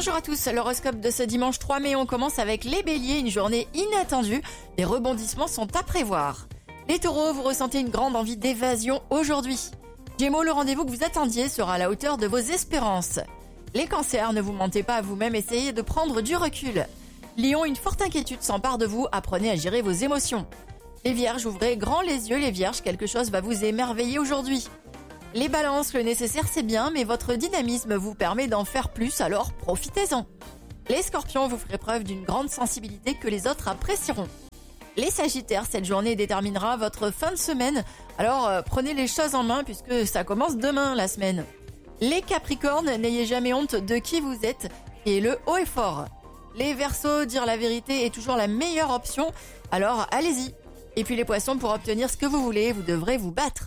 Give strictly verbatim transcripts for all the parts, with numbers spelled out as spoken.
Bonjour à tous, l'horoscope de ce dimanche trois mai, on commence avec les béliers, une journée inattendue. Les rebondissements sont à prévoir. Les taureaux, vous ressentez une grande envie d'évasion aujourd'hui. Gémeaux, le rendez-vous que vous attendiez sera à la hauteur de vos espérances. Les cancers, ne vous mentez pas à vous-même, essayez de prendre du recul. Lion, une forte inquiétude s'empare de vous, apprenez à gérer vos émotions. Les vierges, ouvrez grand les yeux les vierges, quelque chose va vous émerveiller aujourd'hui. Les balances, le nécessaire c'est bien, mais votre dynamisme vous permet d'en faire plus, alors profitez-en. Les scorpions, vous ferez preuve d'une grande sensibilité que les autres apprécieront. Les sagittaires, cette journée déterminera votre fin de semaine, alors euh, prenez les choses en main puisque ça commence demain la semaine. Les capricornes, n'ayez jamais honte de qui vous êtes et le haut et fort. Les verseaux, dire la vérité est toujours la meilleure option, alors allez-y. Et puis les poissons, pour obtenir ce que vous voulez, vous devrez vous battre.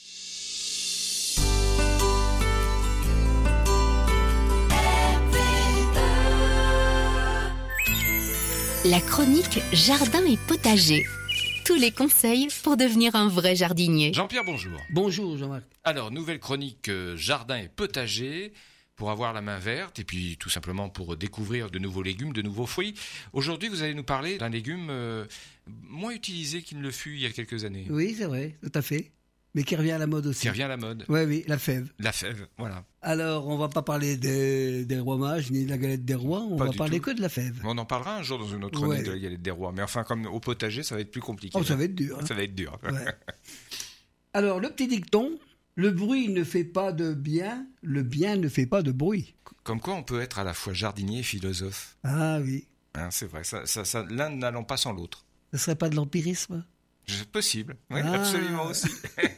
La chronique Jardin et Potager. Tous les conseils pour devenir un vrai jardinier. Jean-Pierre, bonjour. Bonjour Jean-Marc. Alors, nouvelle chronique euh, Jardin et Potager pour avoir la main verte et puis tout simplement pour découvrir de nouveaux légumes, de nouveaux fruits. Aujourd'hui, vous allez nous parler d'un légume euh, moins utilisé qu'il ne le fut il y a quelques années. Oui, c'est vrai, tout à fait. Mais qui revient à la mode aussi. Qui revient à la mode. Oui, oui, la fève. La fève, voilà. Alors, on va pas parler des, des rois mages ni de la galette des rois, on Pas va du parler tout. que de la fève. On en parlera un jour dans une autre chronique Ouais. de la galette des rois. Mais enfin, comme au potager, ça va être plus compliqué. Oh, ça va être dur. Hein. Ça va être dur. Ouais. Alors, le petit dicton, le bruit ne fait pas de bien, le bien ne fait pas de bruit. Comme quoi, on peut être à la fois jardinier et philosophe. Ah oui, Hein, c'est vrai, ça, ça, ça, l'un n'allant pas sans l'autre. ce serait pas de l'empirisme? C'est possible, oui, Ah. absolument aussi.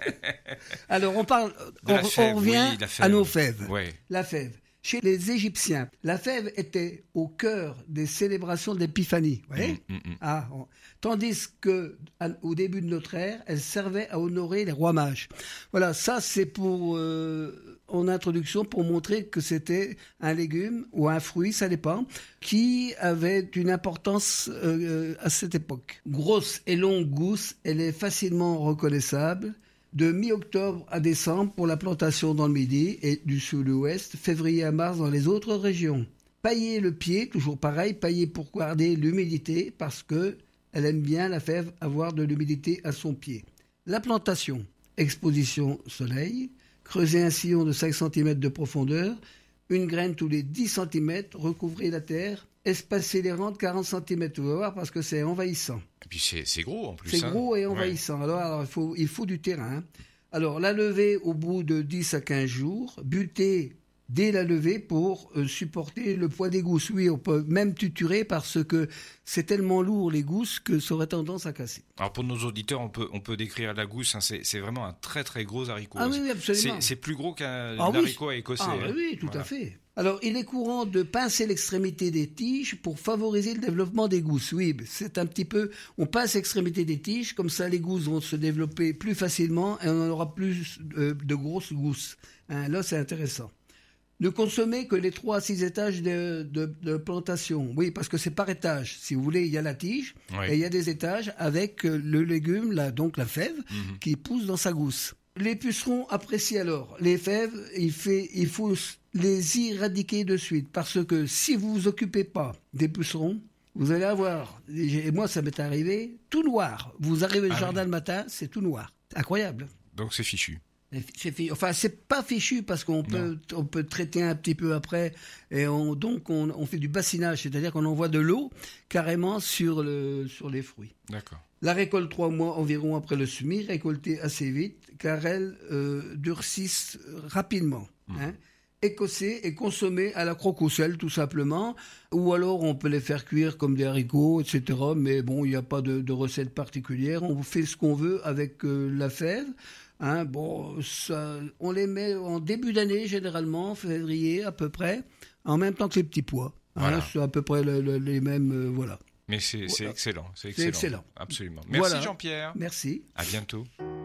Alors, on parle, De on, la fève, on revient oui, la fève. à nos fèves. Ouais. La fève. Chez les Égyptiens, la fève était au cœur des célébrations d'épiphanie. Vous voyez? Mm, mm, mm. Ah, on- Tandis que, à- au début de notre ère, elle servait à honorer les rois mages. Voilà, ça c'est pour euh, en introduction pour montrer que c'était un légume ou un fruit, ça dépend, qui avait une importance euh, à cette époque. Grosse et longue gousse, elle est facilement reconnaissable. De mi-octobre à décembre pour la plantation dans le Midi et du sud-ouest, février à mars dans les autres régions. Pailler le pied, toujours pareil, pailler pour garder l'humidité parce que elle aime bien la fève avoir de l'humidité à son pied. La plantation, exposition soleil, creuser un sillon de cinq centimètres de profondeur, une graine tous les dix centimètres, recouvrir la terre, espacer les rangs de quarante centimètres, vous allez voir parce que c'est envahissant. Et puis c'est, c'est gros en plus. C'est hein. gros et Ouais. envahissant. Alors, alors, il faut, il faut du terrain. hein. Alors, la levée au bout de dix à quinze jours, buter dès la levée pour euh, supporter le poids des gousses. Oui, on peut même tuturer parce que c'est tellement lourd les gousses que ça aurait tendance à casser. Alors pour nos auditeurs, on peut, on peut décrire la gousse, hein, c'est, c'est vraiment un très très gros haricot. Ah oui, oui, absolument. C'est, c'est plus gros qu'un Ah oui. haricot écossais. Ah hein. oui, tout Voilà. à fait. Alors, il est courant de pincer l'extrémité des tiges pour favoriser le développement des gousses. Oui, c'est un petit peu, on pince l'extrémité des tiges, comme ça les gousses vont se développer plus facilement et on aura plus de, de grosses gousses. Hein, là, c'est intéressant. Ne consommer que les trois à six étages de, de, de plantation. Oui, parce que c'est par étage. Si vous voulez, il y a la tige Oui. et il y a des étages avec euh, le légume, là, donc la fève, Mhm. qui pousse dans sa gousse. Les pucerons apprécient alors les fèves. Il, fait, il faut les éradiquer de suite parce que si vous vous occupez pas des pucerons, vous allez avoir, et moi ça m'est arrivé, tout noir. Vous arrivez au Ah jardin oui. le matin, c'est tout noir. C'est incroyable. Donc c'est fichu. C'est fi- Enfin, c'est pas fichu parce qu'on peut, on peut traiter un petit peu après et on, donc on, on fait du bassinage, c'est-à-dire qu'on envoie de l'eau carrément sur, le, sur les fruits. D'accord. La récolte trois mois environ après le semis, récoltée assez vite car elles euh, durcissent rapidement. Hein. Écossais et consommés à la croque au sel tout simplement, ou alors on peut les faire cuire comme des haricots, et cetera. Mais bon, il n'y a pas de, de recette particulière. On fait ce qu'on veut avec euh, la fève. Hein, bon, ça, on les met en début d'année généralement, février à peu près, en même temps que les petits pois. Hein, Voilà. c'est à peu près le- le- les mêmes, euh, voilà. Mais c'est, c'est Voilà. excellent. C'est C'est excellent. excellent. Absolument. Merci Voilà. Jean-Pierre. Merci. À bientôt.